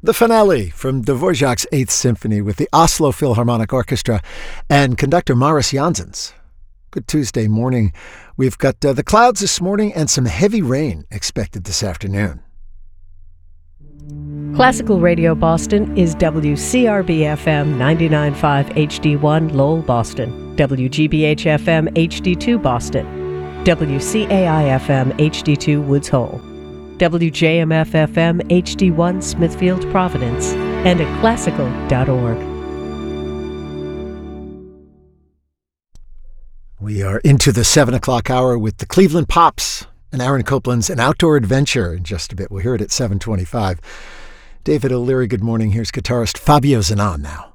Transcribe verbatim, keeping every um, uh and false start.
The finale from Dvorak's Eighth Symphony with the Oslo Philharmonic Orchestra and conductor Maurice Janssens. Good Tuesday morning. We've got uh, the clouds this morning and some heavy rain expected this afternoon. Classical Radio Boston is W C R B F M ninety-nine point five H D one Lowell, Boston, W G B H F M H D two Boston, W C A I F M H D two Woods Hole, W J M F F M H D one Smithfield, Providence, and at classical dot org. We are into the seven o'clock hour with the Cleveland Pops and Aaron Copland's An Outdoor Adventure in just a bit. We'll hear it at seven twenty-five. David O'Leary, good morning. Here's guitarist Fabio Zanon now.